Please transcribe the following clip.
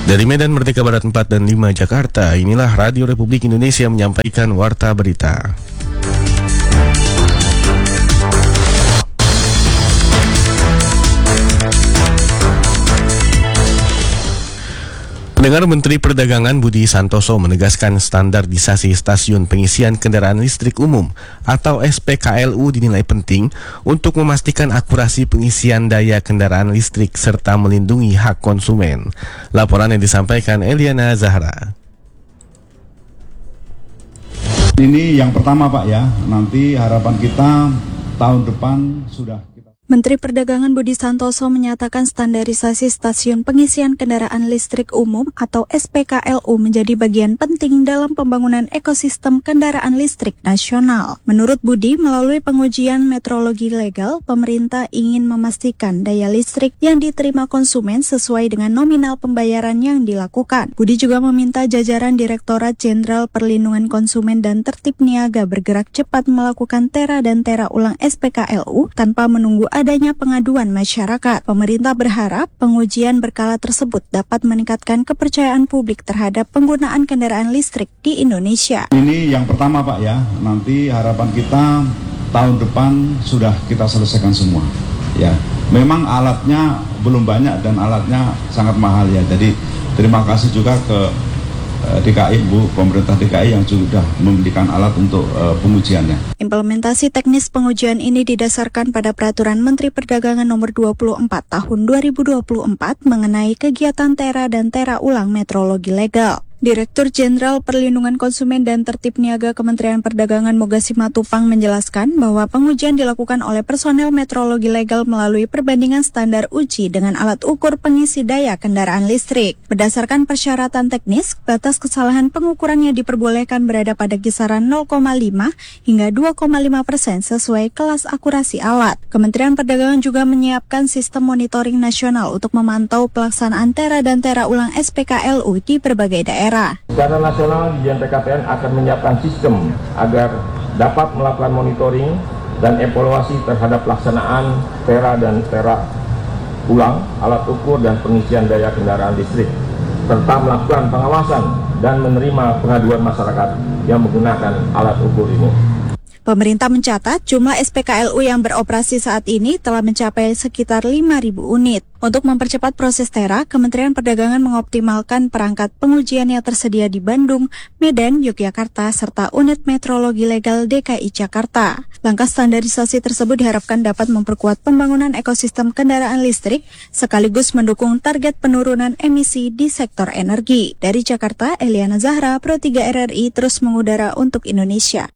Dari Medan Merdeka Barat 4 dan 5 Jakarta, inilah Radio Republik Indonesia menyampaikan Warta Berita. Pendengar, Menteri Perdagangan Budi Santoso menegaskan standarisasi stasiun pengisian kendaraan listrik umum atau SPKLU dinilai penting untuk memastikan akurasi pengisian daya kendaraan listrik serta melindungi hak konsumen. Laporan yang disampaikan Eliana Zahra. Ini yang pertama Pak ya, nanti harapan kita tahun depan sudah. Menteri Perdagangan Budi Santoso menyatakan standarisasi stasiun pengisian kendaraan listrik umum atau SPKLU menjadi bagian penting dalam pembangunan ekosistem kendaraan listrik nasional. Menurut Budi, melalui pengujian metrologi legal, pemerintah ingin memastikan daya listrik yang diterima konsumen sesuai dengan nominal pembayaran yang dilakukan. Budi juga meminta jajaran Direktorat Jenderal Perlindungan Konsumen dan Tertib Niaga bergerak cepat melakukan tera dan tera ulang SPKLU tanpa menunggu adanya pengaduan masyarakat. Pemerintah berharap pengujian berkala tersebut dapat meningkatkan kepercayaan publik terhadap penggunaan kendaraan listrik di Indonesia. Ini yang pertama Pak ya, nanti harapan kita tahun depan sudah kita selesaikan semua. Ya, memang alatnya belum banyak dan alatnya sangat mahal ya. Jadi terima kasih juga ke DKI, Bu, pemerintah DKI yang sudah memberikan alat untuk pengujiannya. Implementasi teknis pengujian ini didasarkan pada Peraturan Menteri Perdagangan Nomor 24 Tahun 2024 mengenai kegiatan tera dan tera ulang metrologi legal. Direktur Jenderal Perlindungan Konsumen dan Tertib Niaga Kementerian Perdagangan Moga Simatupang menjelaskan bahwa pengujian dilakukan oleh personel metrologi legal melalui perbandingan standar uji dengan alat ukur pengisi daya kendaraan listrik. Berdasarkan persyaratan teknis, batas kesalahan pengukurannya diperbolehkan berada pada kisaran 0,5 hingga 2,5% sesuai kelas akurasi alat. Kementerian Perdagangan juga menyiapkan sistem monitoring nasional untuk memantau pelaksanaan tera dan tera ulang SPKLU di berbagai daerah. Secara nasional, Dijen PKPN akan menyiapkan sistem agar dapat melakukan monitoring dan evaluasi terhadap pelaksanaan tera dan tera ulang, alat ukur dan pengisian daya kendaraan listrik, serta melakukan pengawasan dan menerima pengaduan masyarakat yang menggunakan alat ukur ini. Pemerintah mencatat jumlah SPKLU yang beroperasi saat ini telah mencapai sekitar 5.000 unit. Untuk mempercepat proses tera, Kementerian Perdagangan mengoptimalkan perangkat pengujian yang tersedia di Bandung, Medan, Yogyakarta, serta unit metrologi legal DKI Jakarta. Langkah standarisasi tersebut diharapkan dapat memperkuat pembangunan ekosistem kendaraan listrik, sekaligus mendukung target penurunan emisi di sektor energi. Dari Jakarta, Eliana Zahra, Pro 3 RRI terus mengudara untuk Indonesia.